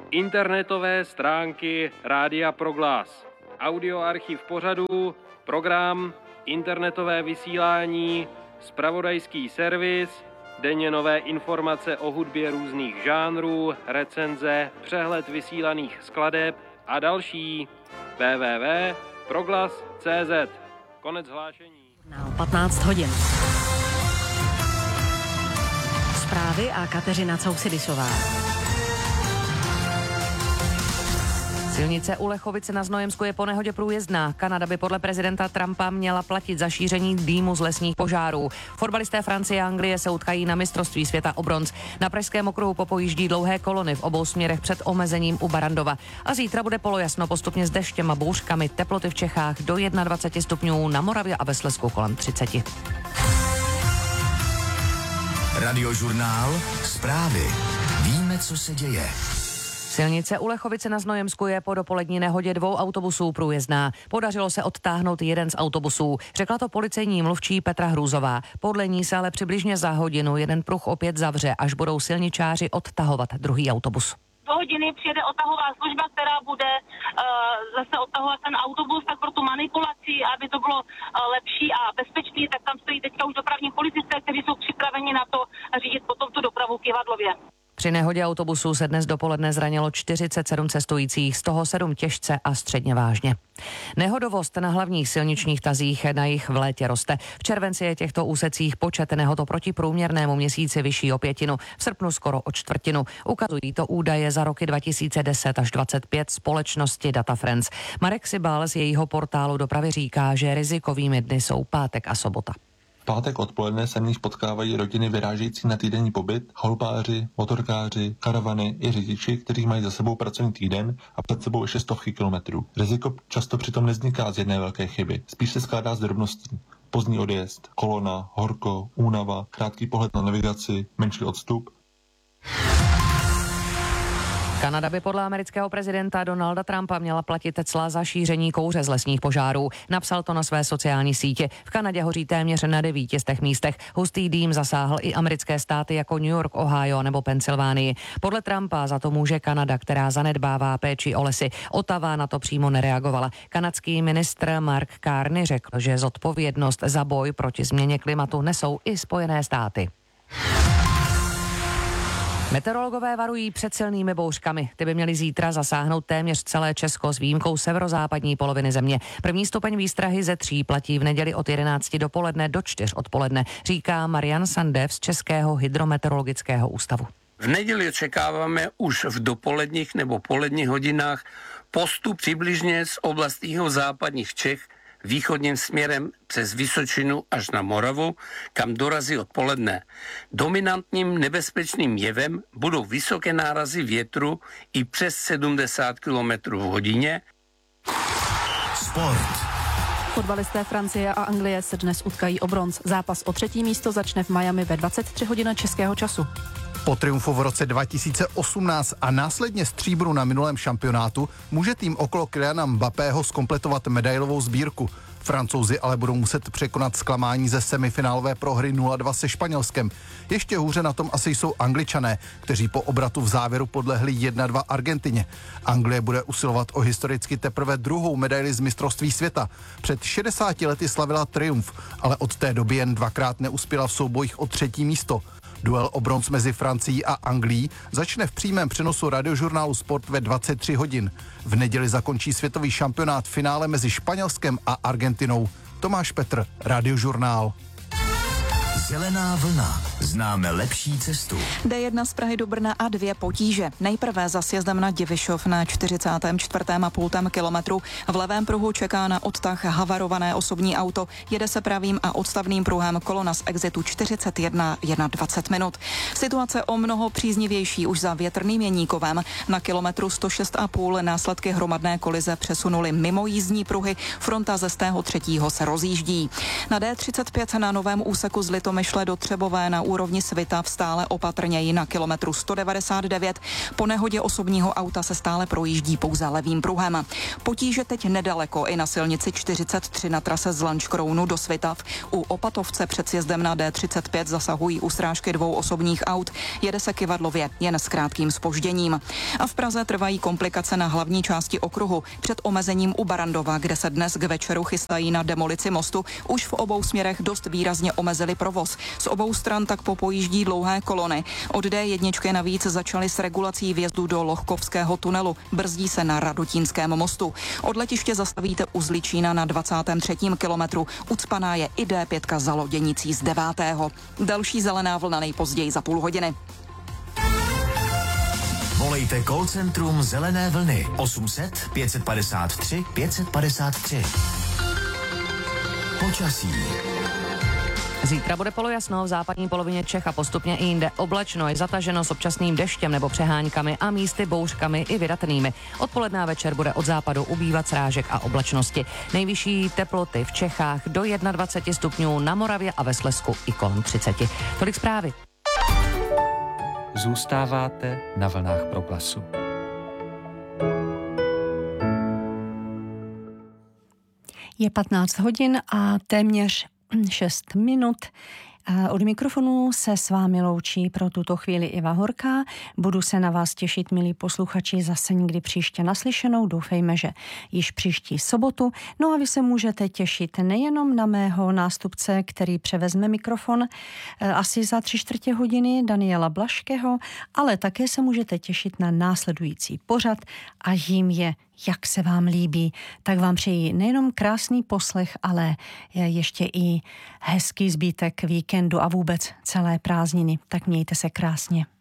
internetové stránky Rádia Proglas, audioarchiv pořadů, program, internetové vysílání, zpravodajský servis, denně nové informace o hudbě různých žánrů, recenze, přehled vysílaných skladeb a další. www.proglas.cz. Konec hlášení. Na 15 hodin. Zprávy a Kateřina Cousidisová. Silnice u Lechovice na Znojemsku je po nehodě průjezdná. Kanada by podle prezidenta Trumpa měla platit za šíření dýmu z lesních požárů. Fotbalisté Francie a Anglie se utkají na mistrovství světa o bronz. Na pražském okruhu popojíždí dlouhé kolony v obou směrech před omezením u Barandova. A zítra bude polojasno, postupně s deštěm a bouřkami, teploty v Čechách do 21 stupňů, na Moravě a ve Slezsku kolem 30. Radiožurnál, zprávy. Víme, co se děje. Silnice u Lechovice na Znojemsku je po dopolední nehodě 2 autobusů průjezdná. Podařilo se odtáhnout jeden z autobusů, řekla to policejní mluvčí Petra Hrůzová. Podle ní se ale přibližně za hodinu jeden pruh opět zavře, až budou silničáři odtahovat druhý autobus. 2 hodiny přijede odtahová služba, která bude zase odtahovat ten autobus, tak pro tu manipulaci, aby to bylo lepší a bezpečný, tak tam stojí teďka už dopravní policisté, kteří jsou připraveni na to řídit potom tu dopravu v Kyvadlově. Při nehodě autobusu se dnes dopoledne zranilo 47 cestujících, z toho 7 těžce a středně vážně. Nehodovost na hlavních silničních tazích na jich v létě roste. V červenci je těchto úsecích počet nehod oproti průměrnému měsíci vyšší o 1/5, v srpnu skoro o 1/4. Ukazují to údaje za roky 2010 až 2025 společnosti Data Friends. Marek Sibal z jejího portálu dopravy říká, že rizikovými dny jsou pátek a sobota. V pátek odpoledne se v nich potkávají rodiny vyrážející na týdenní pobyt, chalupáři, motorkáři, karavany i řidiči, kteří mají za sebou pracovní týden a před sebou ještě stovky kilometrů. Riziko často přitom nevzniká z jedné velké chyby, spíš se skládá z drobností. Pozdní odjezd, kolona, horko, únava, krátký pohled na navigaci, menší odstup. Kanada by podle amerického prezidenta Donalda Trumpa měla platit cla za šíření kouře z lesních požárů. Napsal to na své sociální sítě. V Kanadě hoří téměř na 900 místech. Hustý dým zasáhl i americké státy jako New York, Ohio nebo Pensylvánii. Podle Trumpa za to může Kanada, která zanedbává péči o lesy. Ottawa na to přímo nereagovala. Kanadský ministr Mark Carney řekl, že zodpovědnost za boj proti změně klimatu nesou i Spojené státy. Meteorologové varují před silnými bouřkami. Ty by měly zítra zasáhnout téměř celé Česko s výjimkou severozápadní poloviny země. První stupeň výstrahy ze 3 platí v neděli od 11 dopoledne do 4 odpoledne, říká Marian Sandev z Českého hydrometeorologického ústavu. V neděli očekáváme už v dopoledních nebo poledních hodinách postup přibližně z oblastí západních Čech východním směrem přes Vysočinu až na Moravu, kam dorazí odpoledne. Dominantním nebezpečným jevem budou vysoké nárazy větru i přes 70 km v hodině. Sport. Fotbalisté Francie a Anglie se dnes utkají o bronz. Zápas o 3. místo začne v Miami ve 23 hodin českého času. Po triumfu v roce 2018 a následně stříbru na minulém šampionátu může tým okolo Kyliana Mbappého zkompletovat medailovou sbírku. Francouzi ale budou muset překonat zklamání ze semifinálové prohry 0-2 se Španělskem. Ještě hůře na tom asi jsou Angličané, kteří po obratu v závěru podlehli 1-2 Argentině. Anglie bude usilovat o historicky teprve 2. medaili z mistrovství světa. Před 60 lety slavila triumf, ale od té doby jen 2krát neuspěla v soubojích o 3. místo. Duel o bronz mezi Francií a Anglií začne v přímém přenosu radiožurnálu Sport ve 23 hodin. V neděli zakončí světový šampionát v finále mezi Španělskem a Argentinou. Tomáš Petr, Radiožurnál. Zelená vlna. Známe lepší cestu. D1 z Prahy do Brna a 2 potíže. Nejprve za sjezdem na Divišov na 44,5 kilometru. V levém pruhu čeká na odtah havarované osobní auto. Jede se pravým a odstavným pruhem, kolona z exitu 41 20 minut. Situace o mnoho příznivější už za Větrným Jeníkovem. Na kilometru 106,5 následky hromadné kolize přesunuly mimo jízdní pruhy. Fronta ze 3. se rozjíždí. Na D35 na novém úseku z Litomyšle do Třebové na úrovni Svitav stále opatrněji na kilometru 199. Po nehodě osobního auta se stále projíždí pouze levým pruhem. Potíže teď nedaleko i na silnici 43 na trase z Lanškrounu do Svitav. U Opatovce před sjezdem na D35 zasahují u srážky 2 osobních aut. Jede se kyvadlově, jen s krátkým zpožděním. A v Praze trvají komplikace na hlavní části okruhu před omezením u Barandova, kde se dnes k večeru chystají na demolici mostu. Už v obou směrech dost výrazně omezili provoz. Z obou stran tak popojíždí dlouhé kolony. Od D1 navíc začaly s regulací vjezdu do Lohkovského tunelu. Brzdí se na Radotínském mostu. Od letiště zastavíte u Zličína na 23. kilometru. Ucpaná je i D5 za loděnicí z 9. Další zelená vlna nejpozději za půl hodiny. Volejte call centrum Zelené vlny 800 553 553. Počasí. Zítra bude polojasno v západní polovině Čech a postupně i jinde oblačno, je zataženo s občasným deštěm nebo přeháňkami a místy bouřkami i vydatnými. Odpoledne a večer bude od západu ubývat srážek a oblačnosti. Nejvyšší teploty v Čechách do 21 stupňů, na Moravě a ve Slezsku i kolem 30. Tolik zprávy. Zůstáváte na vlnách Proglasu. Je 15 hodin a téměř 6 minut. Od mikrofonu se s vámi loučí pro tuto chvíli Iva Horká. Budu se na vás těšit, milí posluchači, zase někdy příště naslyšenou. Doufejme, že již příští sobotu. No a vy se můžete těšit nejenom na mého nástupce, který převezme mikrofon asi za 3/4 hodiny, Daniela Blažského, ale také se můžete těšit na následující pořad a jím je Jak se vám líbí. Tak vám přeji nejenom krásný poslech, ale ještě i hezký zbytek víkendu a vůbec celé prázdniny. Tak mějte se krásně.